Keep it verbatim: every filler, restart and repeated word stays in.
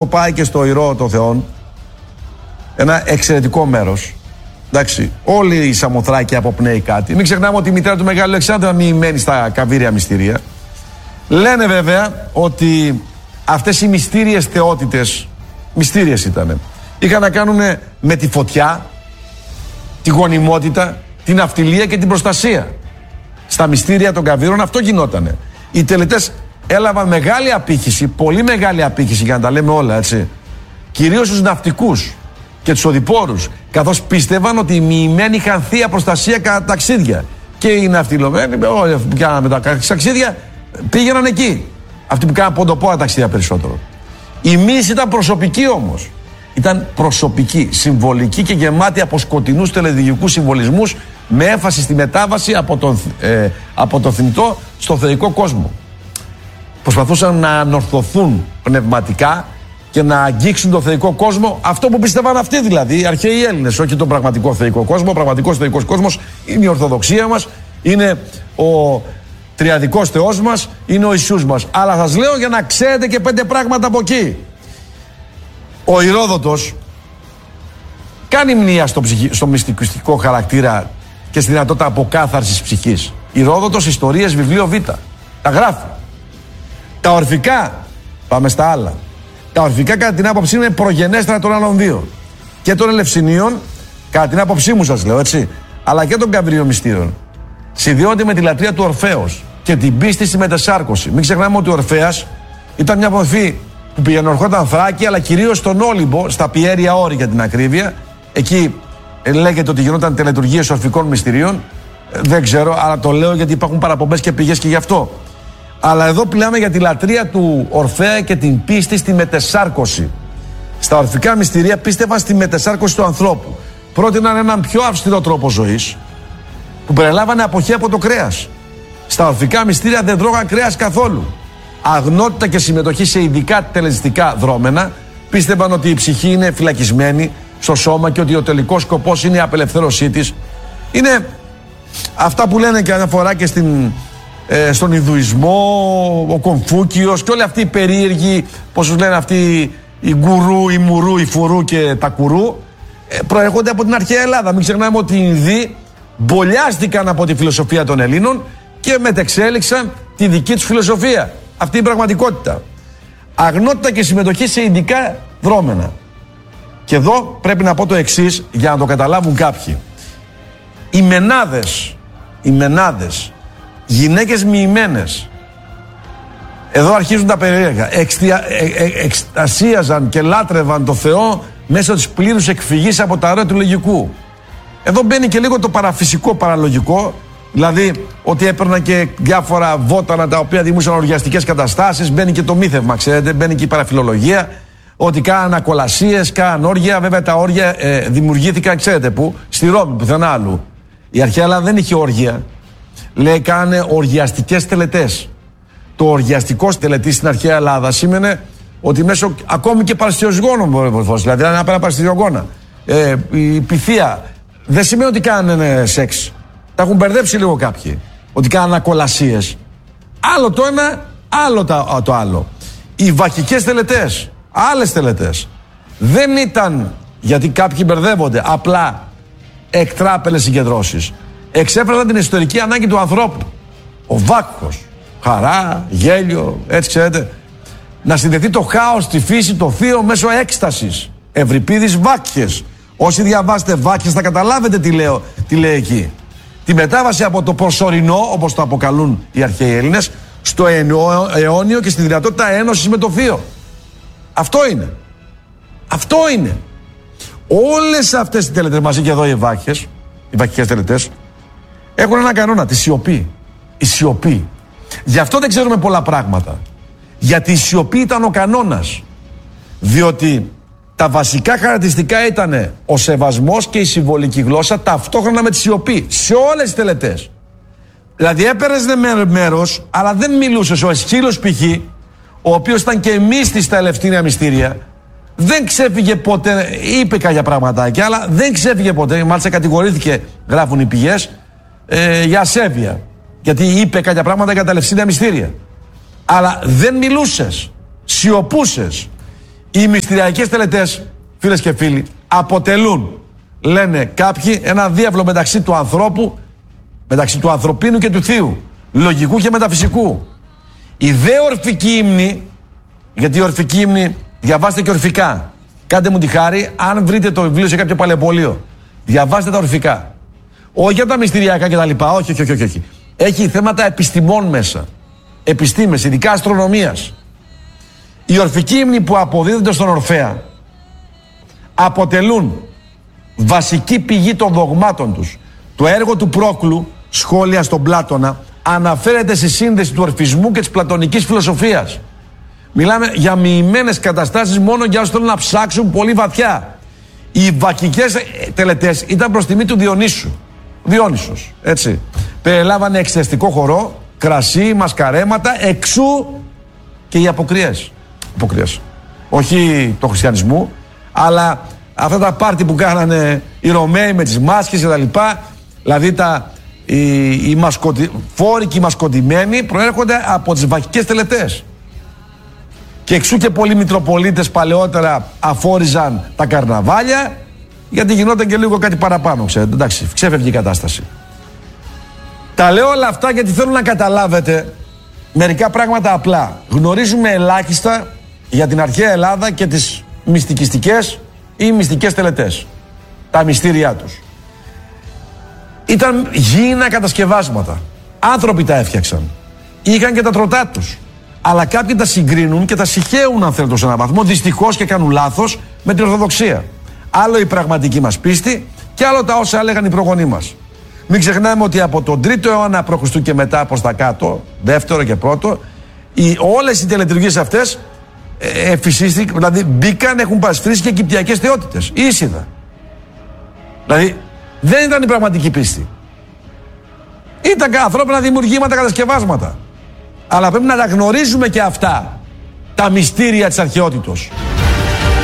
Πάει και στο Ηρώ των Θεών, ένα εξαιρετικό μέρος. Εντάξει, όλοι οι Σαμοθράκοι αποπνέει κάτι. Μην ξεχνάμε ότι η μητέρα του Μεγάλου Αλεξάνδρου ήταν μοιημένη στα καβύρια μυστήρια. Λένε βέβαια ότι αυτές οι μυστήριες θεότητες, μυστήριες ήτανε, είχαν να κάνουν με τη φωτιά, τη γονιμότητα, την αυτιλία και την προστασία. Στα μυστήρια των καβύρων αυτό γινότανε. Οι τελετές έλαβαν μεγάλη απήχηση, πολύ μεγάλη απήχηση, για να τα λέμε όλα, έτσι. Κυρίως στους ναυτικούς και τους οδηπόρους, καθώς πίστευαν ότι οι μοιημένοι είχαν θεία προστασία κατά ταξίδια. Και οι ναυτιλωμένοι, όλοι που κάναμε τα ταξίδια, πήγαιναν εκεί. Αυτοί που κάναν ποντοπόρα ταξίδια περισσότερο. Η μύση ήταν προσωπική όμως. Ήταν προσωπική, συμβολική και γεμάτη από σκοτεινούς τελεδυγικούς συμβολισμούς, με έμφαση στη μετάβαση από τον, ε, από το θνητό στο θεϊκό κόσμο. Προσπαθούσαν να ανορθωθούν πνευματικά και να αγγίξουν το θεϊκό κόσμο, αυτό που πίστευαν αυτοί δηλαδή, οι αρχαίοι Έλληνες, όχι τον πραγματικό θεϊκό κόσμο. Ο πραγματικός θεϊκός κόσμος είναι η Ορθοδοξία μας, είναι ο τριαδικός Θεός μας, είναι ο Ιησούς μας. Αλλά σας λέω για να ξέρετε και πέντε πράγματα από εκεί. Ο Ηρόδοτος κάνει μνήα στο, ψυχι... στο μυστικιστικό χαρακτήρα και στη δυνατότητα αποκάθαρσης ψυχής. Ηρόδοτος, ιστορίες, βιβλίο Β. Τα γράφει. Τα ορφικά, πάμε στα άλλα. Τα ορφικά κατά την άποψή μου είναι προγενέστερα των άλλων δύο. Και των Ελευσινίων, κατά την άποψή μου σας λέω, έτσι, αλλά και των Καβρίων μυστήρων. Συνδυόνται με τη λατρεία του Ορφέως και την πίστη στη μετεσάρκωση. Μην ξεχνάμε ότι ο Ορφέας ήταν μια μορφή που πήγαινε ορχόταν Θράκη, αλλά κυρίως στον Όλυμπο, στα Πιέρια Όρη για την ακρίβεια. Εκεί ε, λέγεται ότι γινόταν τελετουργίες ορφικών μυστηρίων. Ε, δεν ξέρω, αλλά το λέω γιατί υπάρχουν παραπομπές και πηγές και γι' αυτό. Αλλά εδώ μιλάμε για τη λατρεία του Ορφέα και την πίστη στη μετεσάρκωση. Στα ορφικά μυστηρία πίστευαν στη μετεσάρκωση του ανθρώπου. Πρότειναν έναν πιο αυστηρό τρόπο ζωής, που περιλάμβανε αποχή από το κρέας. Στα ορφικά μυστήρια δεν τρώγαν κρέας καθόλου. Αγνότητα και συμμετοχή σε ειδικά τελεστικά δρόμενα. Πίστευαν ότι η ψυχή είναι φυλακισμένη στο σώμα και ότι ο τελικός σκοπός είναι η απελευθέρωσή της. Είναι αυτά που λένε και αναφορά και στην, ε, στον Ινδουισμό, ο Κομφούκιος και όλοι αυτοί οι περίεργοι, πώς τους λένε αυτοί οι γκουρού, οι μουρού, οι φουρού και τα κουρού, ε, προέρχονται από την αρχαία Ελλάδα. Μην ξεχνάμε ότι οι Ινδοί μπολιάστηκαν από τη φιλοσοφία των Ελλήνων και μετεξέλιξαν τη δική τους φιλοσοφία. Αυτή είναι η πραγματικότητα. Αγνότητα και συμμετοχή σε ειδικά δρόμενα. Και εδώ πρέπει να πω το εξής για να το καταλάβουν κάποιοι. Οι μενάδες, οι μενάδες, γυναίκες μοιημένες, εδώ αρχίζουν τα περίεργα. Εξτια, ε, ε, εξτασίαζαν και λάτρευαν το Θεό μέσω της πλήρους εκφυγής από τα ωραία του λογικού. Εδώ μπαίνει και λίγο το παραφυσικό παραλογικό. Δηλαδή ότι έπαιρναν και διάφορα βότανα τα οποία δημιούργησαν οργιαστικές καταστάσεις. Μπαίνει και το μύθευμα, ξέρετε, μπαίνει και η παραφιλολογία. Ότι κάναν ακολασίες, κάναν όργια. Βέβαια τα όργια ε, δημιουργήθηκαν, ξέρετε πού, στη Ρώμη, πουθενά άλλου. Η αρχαία Ελλάδα δεν είχε όργια. Λέει, κάνανε οργιαστικές τελετές. Το οργιαστικό τελετή στην αρχαία Ελλάδα σήμαινε ότι μέσω ακόμη και παραστιοζυγόνων μπορεί να προωθήσει. Δηλαδή, αν ένα παραστιογόνα. Ε, η πυθία δεν σημαίνει ότι κάνανε σεξ. Τα έχουν μπερδέψει λίγο κάποιοι. Ότι κάνανε ακολασίες. Άλλο το ένα, άλλο το άλλο. Οι βαχικές τελετές, άλλες τελετές, δεν ήταν γιατί κάποιοι μπερδεύονται απλά εκτράπελες συγκεντρώσεις. Εξέφραζαν την ιστορική ανάγκη του ανθρώπου. Ο βάκχος, χαρά, γέλιο, έτσι ξέρετε. Να συνδεθεί το χάος στη φύση, το θείο μέσω έκστασης. Ευρυπίδης Βάκχες. Όσοι διαβάσετε Βάκχες θα καταλάβετε τι, λέω, τι λέει εκεί. Τη μετάβαση από το προσωρινό, όπως το αποκαλούν οι αρχαίοι Έλληνες, στο αιώνιο και στη δυνατότητα ένωσης με το θείο. Αυτό είναι. Αυτό είναι. Όλες αυτές οι τελετές μαζί και εδώ οι Βάκχες, οι βαχικές τελετές, έχουν ένα κανόνα, τη σιωπή. Η σιωπή. Γι' αυτό δεν ξέρουμε πολλά πράγματα. Γιατί η σιωπή ήταν ο κανόνας. Διότι τα βασικά χαρακτηριστικά ήταν ο σεβασμός και η συμβολική γλώσσα ταυτόχρονα με τη σιωπή. Σε όλες τις τελετές. Δηλαδή έπαιρνες μέρος, αλλά δεν μιλούσες. Ο Εσχύλος π.χ., ο οποίος ήταν και μύστης στα Ελευθέρια μυστήρια, δεν ξέφυγε ποτέ. Είπε κάποια πραγματάκια, αλλά δεν ξέφυγε ποτέ. Μάλιστα κατηγορήθηκε, γράφουν οι πηγές, ε, για ασέβεια. Γιατί είπε κάποια πράγματα για τα Ελευθέρια μυστήρια. Αλλά δεν μιλούσες. Σιωπούσες. Οι μυστηριακές τελετές, φίλες και φίλοι, αποτελούν, λένε κάποιοι, ένα διάβλο μεταξύ του ανθρώπου, μεταξύ του ανθρωπίνου και του θείου, λογικού και μεταφυσικού. Η δε ορφική ύμνη, γιατί η ορφική ύμνη, διαβάστε και ορφικά. Κάντε μου τη χάρη, αν βρείτε το βιβλίο σε κάποιο παλαιοπωλείο, διαβάστε τα ορφικά. Όχι για τα μυστηριακά και τα λοιπά, όχι, όχι, όχι, όχι. Έχει θέματα επιστημών μέσα. Επιστήμες, ειδικά αστρονομίας. Οι ορφικοί ύμνοι που αποδίδονται στον Ορφέα αποτελούν βασική πηγή των δογμάτων τους. Το έργο του Πρόκλου, σχόλια στον Πλάτωνα, αναφέρεται στη σύνδεση του ορφισμού και της πλατωνικής φιλοσοφίας. Μιλάμε για μοιημένες καταστάσεις μόνο για όσους θέλουν να ψάξουν πολύ βαθιά. Οι βακικές τελετές ήταν προς τιμή του Διονύσου. Διόνυσος, έτσι. Περιλάμβανε εξαιστικό χορό, κρασί, μασκαρέματα, εξού και οι αποκριές. Αποκριές. Όχι το χριστιανισμού, αλλά αυτά τα πάρτι που κάνανε οι Ρωμαίοι με τις μάσκες και τα λοιπά, δηλαδή τα, οι, οι μασκοτι, φόροι και οι μασκοτημένοι προέρχονται από τις βακικές τελετές. Και εξού και πολλοί μητροπολίτες παλαιότερα αφόριζαν τα καρναβάλια, γιατί γινόταν και λίγο κάτι παραπάνω, ξέρετε. Εντάξει, ξέφευγε η κατάσταση. Τα λέω όλα αυτά γιατί θέλω να καταλάβετε μερικά πράγματα απλά. Γνωρίζουμε ελάχιστα για την αρχαία Ελλάδα και τις μυστικιστικές ή μυστικές τελετές. Τα μυστήριά τους. Ήταν γήινα κατασκευάσματα. Άνθρωποι τα έφτιαξαν. Είχαν και τα τροτά τους. Αλλά κάποιοι τα συγκρίνουν και τα συχαίουν, αν θέλετε, σε έναν βαθμό, δυστυχώς, και κάνουν λάθος με την Ορθοδοξία. Άλλο η πραγματική μας πίστη και άλλο τα όσα έλεγαν οι προγονείς μας. Μην ξεχνάμε ότι από τον τρίτο αιώνα π.Χ. και μετά προς τα κάτω, δεύτερο και πρώτο, οι, όλες οι τελετουργίες αυτές ε, εφησίστηκαν, δηλαδή μπήκαν, έχουν πασφρίσει και κυπτιακές θεότητες. Ίσιδα. Δηλαδή δεν ήταν η πραγματική πίστη. Ήταν ανθρώπινα δημιουργήματα, κατασκευάσματα. Αλλά πρέπει να τα γνωρίζουμε και αυτά τα μυστήρια της αρχαιότητος.